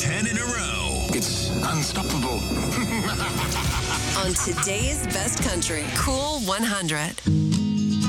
10 in a row. It's unstoppable. On today's Best Country, Cool 100.